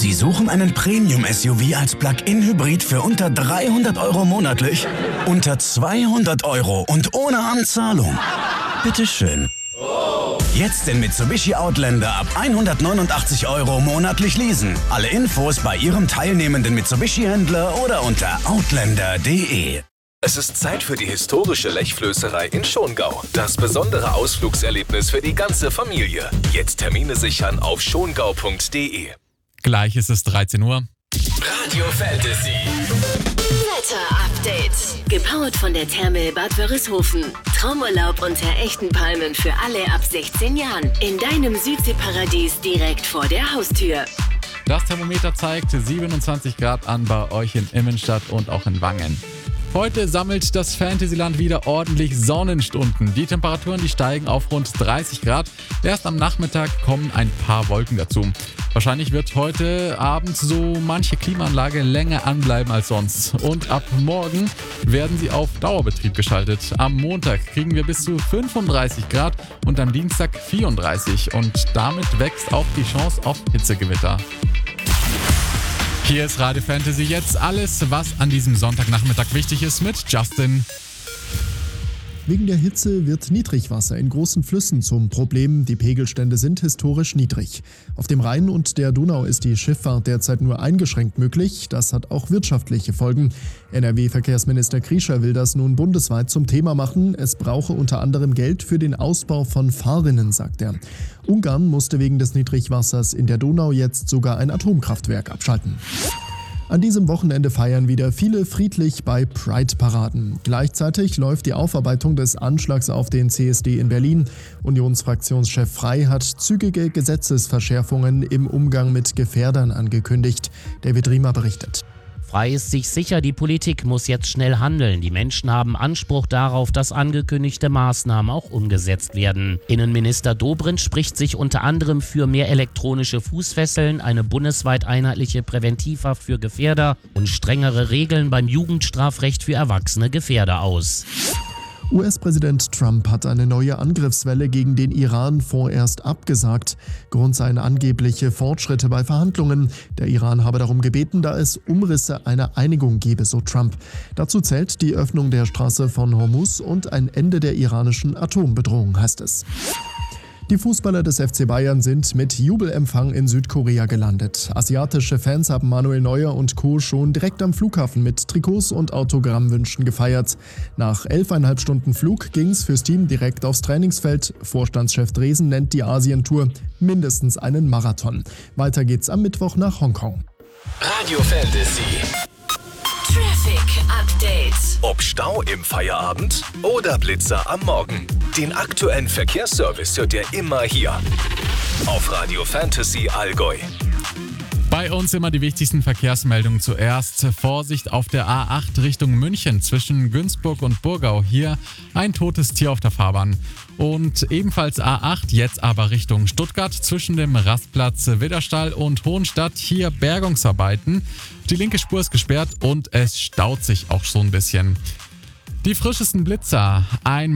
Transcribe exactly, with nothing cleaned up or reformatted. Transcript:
Sie suchen einen Premium-S U V als Plug-in-Hybrid für unter dreihundert Euro monatlich? Unter zweihundert Euro und ohne Anzahlung? Bitteschön. Jetzt den Mitsubishi Outlander ab hundertneunundachtzig Euro monatlich leasen. Alle Infos bei Ihrem teilnehmenden Mitsubishi-Händler oder unter outlander punkt de. Es ist Zeit für die historische Lechflößerei in Schongau. Das besondere Ausflugserlebnis für die ganze Familie. Jetzt Termine sichern auf schongau punkt de. Gleich ist es dreizehn Uhr. Radio Fantasy. Wetter-Update. Gepowert von der Therme Bad Wörishofen. Traumurlaub unter echten Palmen für alle ab sechzehn Jahren. In deinem Südseeparadies direkt vor der Haustür. Das Thermometer zeigt siebenundzwanzig Grad an bei euch in Immenstadt und auch in Wangen. Heute sammelt das Fantasyland wieder ordentlich Sonnenstunden. Die Temperaturen, die steigen auf rund dreißig Grad. Erst am Nachmittag kommen ein paar Wolken dazu. Wahrscheinlich wird heute Abend so manche Klimaanlage länger anbleiben als sonst. Und ab morgen werden sie auf Dauerbetrieb geschaltet. Am Montag kriegen wir bis zu fünfunddreißig Grad und am Dienstag vierunddreißig. Und damit wächst auch die Chance auf Hitzegewitter. Hier ist Radio Fantasy jetzt alles, was an diesem Sonntagnachmittag wichtig ist mit Justin. Wegen der Hitze wird Niedrigwasser in großen Flüssen zum Problem. Die Pegelstände sind historisch niedrig. Auf dem Rhein und der Donau ist die Schifffahrt derzeit nur eingeschränkt möglich. Das hat auch wirtschaftliche Folgen. N R W-Verkehrsminister Kriescher will das nun bundesweit zum Thema machen. Es brauche unter anderem Geld für den Ausbau von Fahrrinnen, sagt er. Ungarn musste wegen des Niedrigwassers in der Donau jetzt sogar ein Atomkraftwerk abschalten. An diesem Wochenende feiern wieder viele friedlich bei Pride-Paraden. Gleichzeitig läuft die Aufarbeitung des Anschlags auf den C S D in Berlin. Unionsfraktionschef Frey hat zügige Gesetzesverschärfungen im Umgang mit Gefährdern angekündigt. David Riemer berichtet. Frey ist sich sicher, die Politik muss jetzt schnell handeln. Die Menschen haben Anspruch darauf, dass angekündigte Maßnahmen auch umgesetzt werden. Innenminister Dobrindt spricht sich unter anderem für mehr elektronische Fußfesseln, eine bundesweit einheitliche Präventivhaft für Gefährder und strengere Regeln beim Jugendstrafrecht für erwachsene Gefährder aus. U S-Präsident Trump hat eine neue Angriffswelle gegen den Iran vorerst abgesagt. Grund seien angebliche Fortschritte bei Verhandlungen. Der Iran habe darum gebeten, da es Umrisse einer Einigung gebe, so Trump. Dazu zählt die Öffnung der Straße von Hormuz und ein Ende der iranischen Atombedrohung, heißt es. Die Fußballer des F C Bayern sind mit Jubelempfang in Südkorea gelandet. Asiatische Fans haben Manuel Neuer und Co. schon direkt am Flughafen mit Trikots und Autogrammwünschen gefeiert. Nach elfeinhalb Stunden Flug ging's fürs Team direkt aufs Trainingsfeld. Vorstandschef Dresen nennt die Asientour mindestens einen Marathon. Weiter geht's am Mittwoch nach Hongkong. Radio Fantasy. Traffic Update. Ob Stau im Feierabend oder Blitzer am Morgen. Den aktuellen Verkehrsservice hört ihr immer hier auf Radio Fantasy Allgäu. Bei uns immer die wichtigsten Verkehrsmeldungen zuerst. Vorsicht auf der A acht Richtung München zwischen Günzburg und Burgau. Hier ein totes Tier auf der Fahrbahn. Und ebenfalls A acht, jetzt aber Richtung Stuttgart zwischen dem Rastplatz Widderstall und Hohenstadt. Hier Bergungsarbeiten. Die linke Spur ist gesperrt und es staut sich auch so ein bisschen. Die frischesten Blitzer. Ein